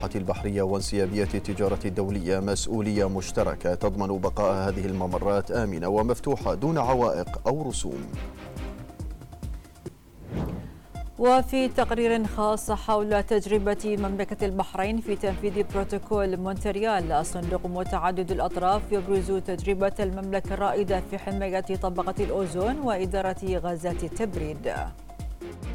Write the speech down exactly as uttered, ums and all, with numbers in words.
البحرية وانسيابية التجارة الدولية مسؤولية مشتركة تضمن بقاء هذه الممرات آمنة ومفتوحة دون عوائق أو رسوم. وفي تقرير خاص حول تجربة مملكة البحرين في تنفيذ بروتوكول مونتريال الصندوق متعدد الأطراف يبرز تجربة المملكة الرائدة في حماية طبقة الأوزون وإدارة غازات التبريد.